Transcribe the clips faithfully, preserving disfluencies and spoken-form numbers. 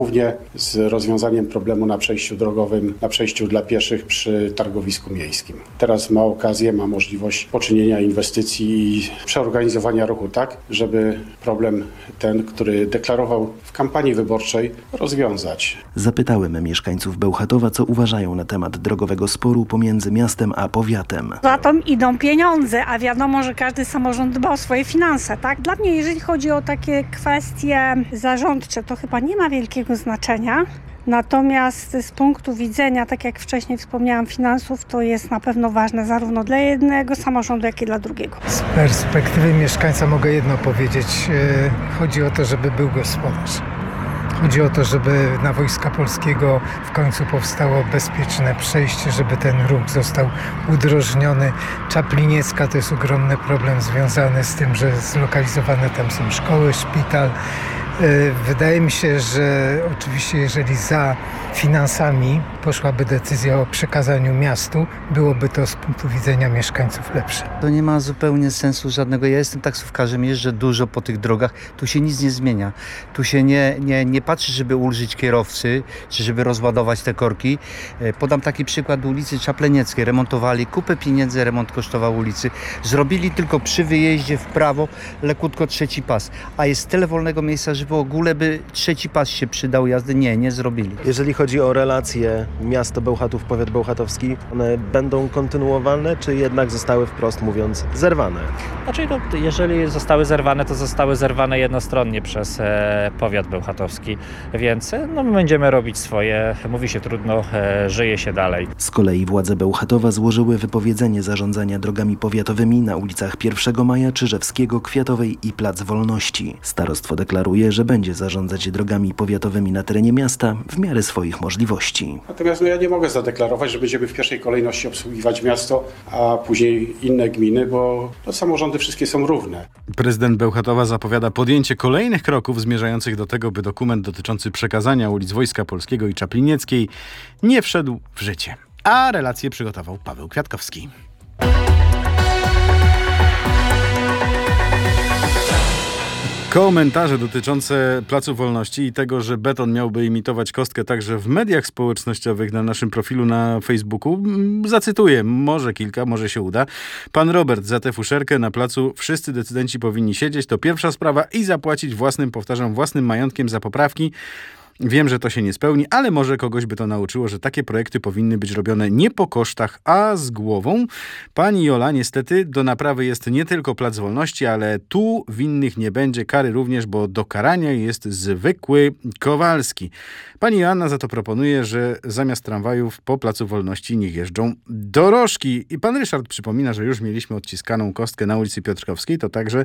Głównie z rozwiązaniem problemu na przejściu drogowym, na przejściu dla pieszych przy targowisku miejskim. Teraz ma okazję, ma możliwość poczynienia inwestycji i przeorganizowania ruchu tak, żeby problem ten, który deklarował w kampanii wyborczej, rozwiązać. Zapytałem mieszkańców Bełchatowa, co uważają na temat drogowego sporu pomiędzy miastem a powiatem. Za to idą pieniądze, a wiadomo, że każdy samorząd dba o swoje finanse, tak? Dla mnie, jeżeli chodzi o takie kwestie zarządcze, to chyba nie ma wielkiego znaczenia. Natomiast z punktu widzenia, tak jak wcześniej wspomniałam, finansów, to jest na pewno ważne zarówno dla jednego samorządu, jak i dla drugiego. Z perspektywy mieszkańca mogę jedno powiedzieć. Chodzi o to, żeby był gospodarz. Chodzi o to, żeby na Wojska Polskiego w końcu powstało bezpieczne przejście, żeby ten ruch został udrożniony. Czapliniecka to jest ogromny problem związany z tym, że zlokalizowane tam są szkoły, szpital. Wydaje mi się, że oczywiście jeżeli za finansami poszłaby decyzja o przekazaniu miastu, byłoby to z punktu widzenia mieszkańców lepsze. To nie ma zupełnie sensu żadnego. Ja jestem taksówkarzem, jeżdżę dużo po tych drogach. Tu się nic nie zmienia. Tu się nie, nie, nie patrzy, żeby ulżyć kierowcy, czy żeby rozładować te korki. Podam taki przykład ulicy Czaplenieckiej. Remontowali, kupę pieniędzy remont kosztował ulicy. Zrobili tylko przy wyjeździe w prawo lekutko trzeci pas. A jest tyle wolnego miejsca, że w ogóle by trzeci pas się przydał jazdy. Nie, nie zrobili. Jeżeli chodzi o relacje miasto Bełchatów, powiat bełchatowski, one będą kontynuowane, czy jednak zostały wprost mówiąc zerwane? Znaczy, no, jeżeli zostały zerwane, to zostały zerwane jednostronnie przez e, powiat bełchatowski, więc no, my będziemy robić swoje. Mówi się trudno, e, żyje się dalej. Z kolei władze Bełchatowa złożyły wypowiedzenie zarządzania drogami powiatowymi na ulicach pierwszego maja, Czyżewskiego, Kwiatowej i Plac Wolności. Starostwo deklaruje, że będzie zarządzać drogami powiatowymi na terenie miasta w miarę swoich możliwości. Natomiast no, ja nie mogę zadeklarować, że będziemy w pierwszej kolejności obsługiwać miasto, a później inne gminy, bo to samorządy wszystkie są równe. Prezydent Bełchatowa zapowiada podjęcie kolejnych kroków zmierzających do tego, by dokument dotyczący przekazania ulic Wojska Polskiego i Czaplinieckiej nie wszedł w życie. A relację przygotował Paweł Kwiatkowski. Komentarze dotyczące Placu Wolności i tego, że beton miałby imitować kostkę także w mediach społecznościowych na naszym profilu na Facebooku. Zacytuję, może kilka, może się uda. Pan Robert, za tę fuszerkę na placu wszyscy decydenci powinni siedzieć, to pierwsza sprawa i zapłacić własnym, powtarzam, własnym majątkiem za poprawki. Wiem, że to się nie spełni, ale może kogoś by to nauczyło, że takie projekty powinny być robione nie po kosztach, a z głową. Pani Jola, niestety do naprawy jest nie tylko Plac Wolności, ale tu winnych nie będzie, kary również, bo do karania jest zwykły Kowalski. Pani Joanna za to proponuje, że zamiast tramwajów po Placu Wolności niech jeżdżą dorożki. I pan Ryszard przypomina, że już mieliśmy odciskaną kostkę na ulicy Piotrkowskiej, to także...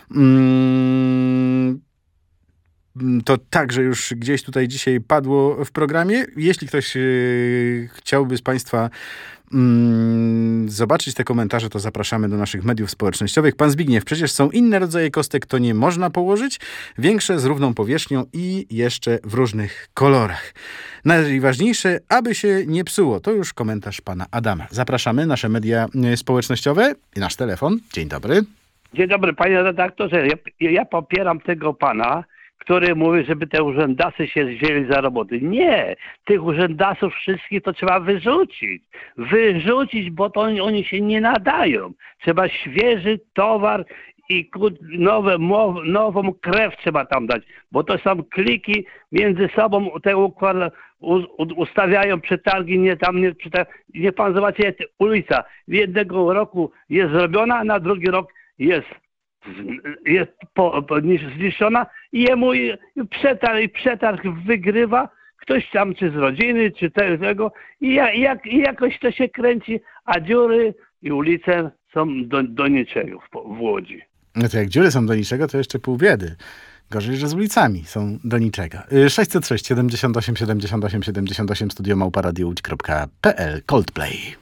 Mm, To także już gdzieś tutaj dzisiaj padło w programie. Jeśli ktoś yy, chciałby z Państwa yy, zobaczyć te komentarze, to zapraszamy do naszych mediów społecznościowych. Pan Zbigniew, przecież są inne rodzaje kostek, to nie można położyć. Większe z równą powierzchnią i jeszcze w różnych kolorach. Najważniejsze, aby się nie psuło. To już komentarz pana Adama. Zapraszamy, nasze media społecznościowe i nasz telefon. Dzień dobry. Dzień dobry, panie redaktorze. Ja, ja popieram tego pana, który mówi, żeby te urzędasy się wzięli za roboty. Nie! Tych urzędasów wszystkich to trzeba wyrzucić. Wyrzucić, bo to oni, oni się nie nadają. Trzeba świeży towar i nowe, nową krew trzeba tam dać, bo to są kliki między sobą, te układy ustawiają przetargi, nie tam, nie przetargi. Niech pan zobaczy, jak ulica jednego roku jest zrobiona, a na drugi rok jest jest po, po, zniszczona i jemu i przetarg, przetarg wygrywa ktoś tam, czy z rodziny, czy tego i, jak, jak, i jakoś to się kręci, a dziury i ulice są do, do niczego w, w Łodzi. No to jak dziury są do niczego, to jeszcze pół biedy. Gorzej, że z ulicami są do niczego. sześćset sześć siedemdziesiąt osiem siedemdziesiąt osiem siedemdziesiąt osiem studio małpa radio łódź kropka p l Coldplay.